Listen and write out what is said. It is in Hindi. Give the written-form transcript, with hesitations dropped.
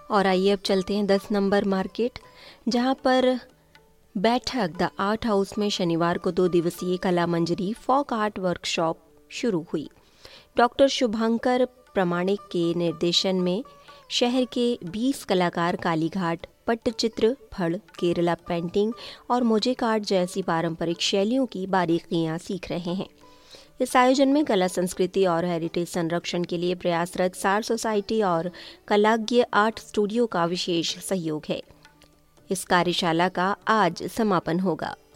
और आइए अब चलते हैं 10 नंबर मार्केट, जहां पर बैठक द आर्ट हाउस में शनिवार को 2 दिवसीय कला मंजरी फॉक आर्ट वर्कशॉप शुरू हुई। डॉक्टर शुभांकर प्रमाणिक के निर्देशन में शहर के 20 कलाकार कालीघाट, पट्टचित्र, फड़, केरला पेंटिंग और मोजेक आर्ट जैसी पारंपरिक शैलियों की बारीकियां सीख रहे हैं। इस आयोजन में कला संस्कृति और हेरिटेज संरक्षण के लिए प्रयासरत सार सोसाइटी और कलाज्ञ आर्ट स्टूडियो का विशेष सहयोग है। इस कार्यशाला का आज समापन होगा।